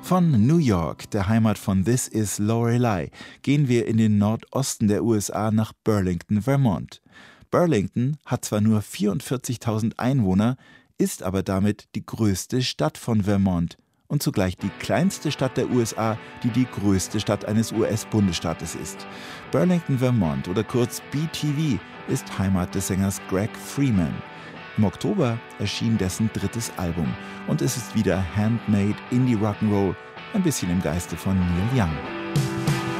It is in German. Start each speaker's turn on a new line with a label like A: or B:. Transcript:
A: Von New York, der Heimat von This Is Lorelei, gehen wir in den Nordosten der USA nach Burlington, Vermont. Burlington hat zwar nur 44.000 Einwohner, ist aber damit die größte Stadt von Vermont und zugleich die kleinste Stadt der USA, die die größte Stadt eines US-Bundesstaates ist. Burlington, Vermont oder kurz BTV ist Heimat des Sängers Greg Freeman. Im Oktober erschien dessen drittes Album und es ist wieder Handmade Indie Rock'n'Roll, ein bisschen im Geiste von Neil Young.